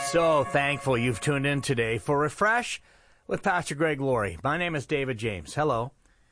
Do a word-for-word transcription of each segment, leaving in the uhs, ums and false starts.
So thankful you've tuned in today for Refresh with Pastor Greg Laurie. My name is David James. Hello.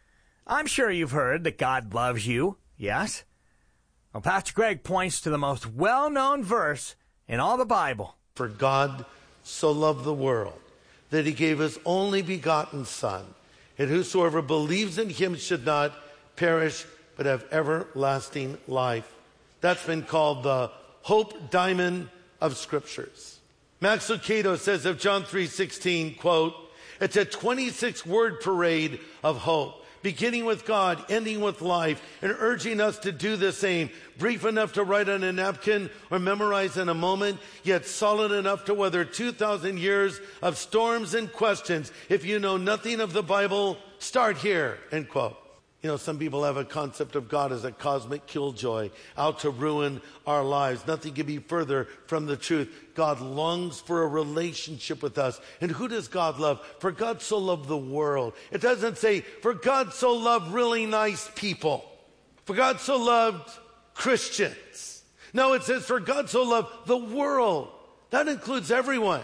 I'm sure you've heard that God loves you. Yes? Well, Pastor Greg points to the most well-known verse in all the Bible. For God so loved the world that he gave his only begotten Son, and whosoever believes in him should not perish but have everlasting life. That's been called the Hope Diamond of Scriptures. Max Lucado says of John three sixteen, quote, it's a twenty-six word parade of hope, beginning with God, ending with life, and urging us to do the same. Brief enough to write on a napkin or memorize in a moment, yet solid enough to weather two thousand years of storms and questions. If you know nothing of the Bible, start here, end quote. You know, some people have a concept of God as a cosmic killjoy out to ruin our lives. Nothing can be further from the truth. God longs for a relationship with us. And who does God love? For God so loved the world. It doesn't say, for God so loved really nice people. For God so loved Christians. No, it says, for God so loved the world. That includes everyone.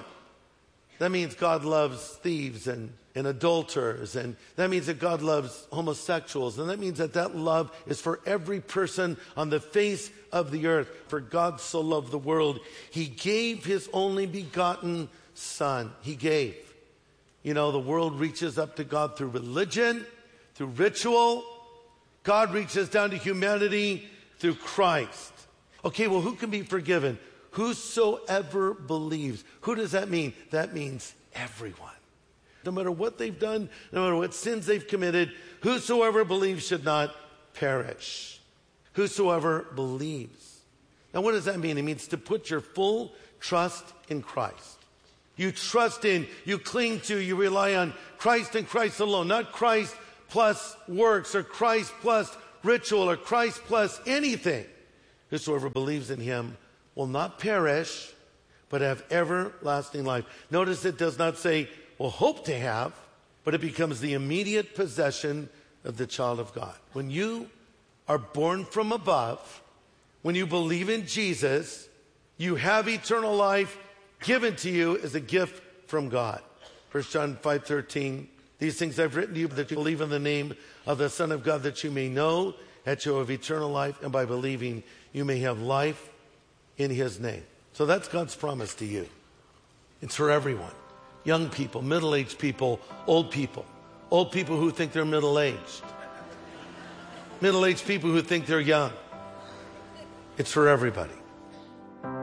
That means God loves thieves and and adulterers, and that means that God loves homosexuals, and that means that that love is for every person on the face of the earth. For God so loved the world, he gave his only begotten Son. He gave. You know, the world reaches up to God through religion, through ritual. God reaches down to humanity through Christ. Okay, well, who can be forgiven? Whosoever believes. Who does that mean? That means everyone. No matter what they've done, no matter what sins they've committed, whosoever believes should not perish. Whosoever believes. Now, what does that mean? It means to put your full trust in Christ. You trust in, you cling to, you rely on Christ and Christ alone, not Christ plus works or Christ plus ritual or Christ plus anything. Whosoever believes in him will not perish, but have everlasting life. Notice it does not say, will hope to have, but it becomes the immediate possession of the child of God. When you are born from above, when you believe in Jesus, you have eternal life given to you as a gift from God. First John five thirteen, these things I've written to you that you believe in the name of the Son of God, that you may know that you have eternal life, and by believing you may have life in his name. So that's God's promise to you. It's for everyone. Young people, middle-aged people, old people. Old people who think they're middle-aged. Middle-aged people who think they're young. It's for everybody.